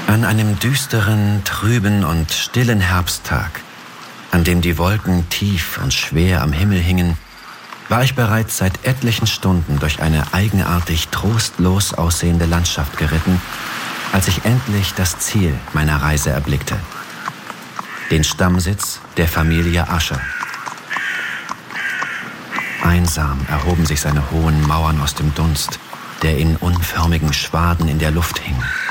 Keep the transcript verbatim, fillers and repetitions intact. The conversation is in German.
An einem düsteren, trüben und stillen Herbsttag, an dem die Wolken tief und schwer am Himmel hingen, war ich bereits seit etlichen Stunden durch eine eigenartig trostlos aussehende Landschaft geritten, als ich endlich das Ziel meiner Reise erblickte: den Stammsitz der Familie Usher. Einsam erhoben sich seine hohen Mauern aus dem Dunst, der in unförmigen Schwaden in der Luft hing.